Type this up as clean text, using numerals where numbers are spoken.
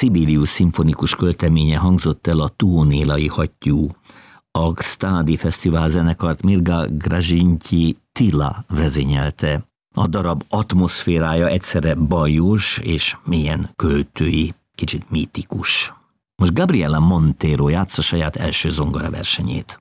Sibelius szimfonikus költeménye hangzott el a Tuonélai hattyú. A Gstadi Fesztivál zenekart Mirga Grazintyi Tila vezényelte. A darab atmoszférája egyszerre bajós és mélyen költői, kicsit mítikus. Most Gabriela Montero játsza saját első zongoraversenyét.